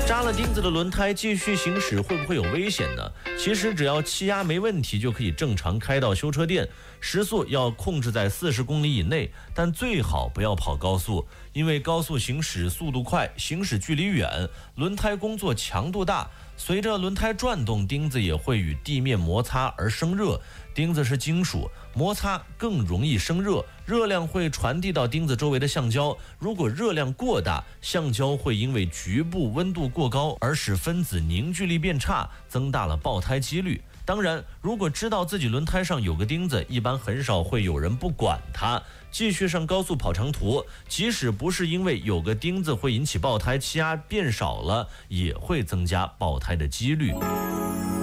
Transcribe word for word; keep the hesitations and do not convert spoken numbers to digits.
扎了钉子的轮胎继续行驶会不会有危险呢？其实只要气压没问题，就可以正常开到修车店，时速要控制在四十公里以内，但最好不要跑高速，因为高速行驶速度快，行驶距离远，轮胎工作强度大，随着轮胎转动，钉子也会与地面摩擦而生热。钉子是金属，摩擦更容易生热，热量会传递到钉子周围的橡胶，如果热量过大，橡胶会因为局部温度过高而使分子凝聚力变差，增大了爆胎几率。当然，如果知道自己轮胎上有个钉子，一般很少会有人不管它，继续上高速跑长途，即使不是因为有个钉子会引起爆胎，气压变少了，也会增加爆胎的几率。